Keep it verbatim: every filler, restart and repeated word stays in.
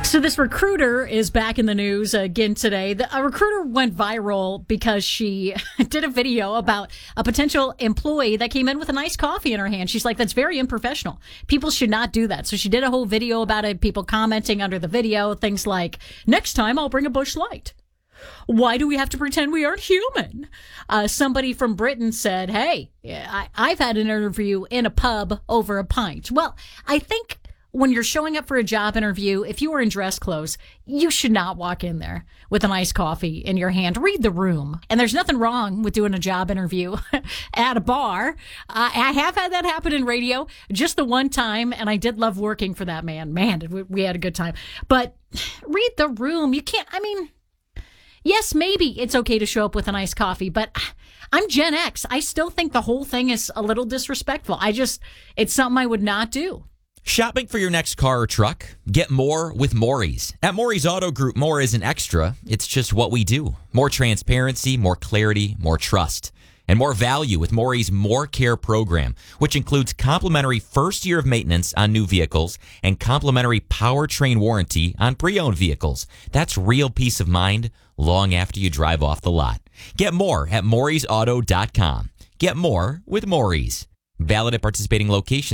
So this recruiter is back in the news again today. The, a recruiter went viral because she did a video about a potential employee that came in with a nice coffee in her hand. She's like, that's very unprofessional. People should not do that. So she did a whole video about it, people commenting under the video, things like, next time I'll bring a Busch Light. Why do we have to pretend we aren't human? Uh, somebody from Britain said, hey, I, I've had an interview in a pub over a pint. Well, I think when you're showing up for a job interview, if you are in dress clothes, you should not walk in there with an iced coffee in your hand. Read the room. And there's nothing wrong with doing a job interview at a bar. Uh, I have had that happen in radio just the one time, and I did love working for that man. Man, did we, we had a good time. But read the room. You can't, I mean, yes, maybe it's okay to show up with an iced coffee, but I'm Gen X. I still think the whole thing is a little disrespectful. I just, it's something I would not do. Shopping for your next car or truck? Get more with Maury's. At Maury's Auto Group, more isn't extra. It's just what we do. More transparency, more clarity, more trust, and more value with Maury's More Care program, which includes complimentary first year of maintenance on new vehicles and complimentary powertrain warranty on pre-owned vehicles. That's real peace of mind long after you drive off the lot. Get more at Maury's Auto dot com. Get more with Maury's. Valid at participating locations.